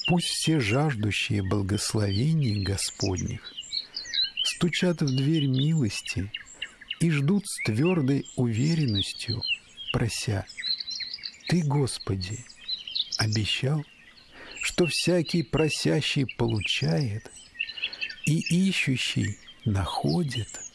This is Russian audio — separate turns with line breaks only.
Пусть все жаждущие благословений Господних стучат в дверь милости и ждут с твердой уверенностью, прося: Ты, Господи, обещал, что всякий просящий получает, и ищущий находит.